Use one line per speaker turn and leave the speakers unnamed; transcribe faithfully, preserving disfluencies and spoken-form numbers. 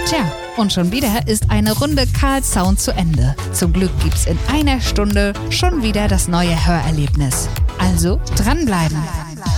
Tja, und schon wieder ist eine Runde Karl Sound zu Ende. Zum Glück gibt's in einer Stunde schon wieder das neue Hörerlebnis. Also dranbleiben!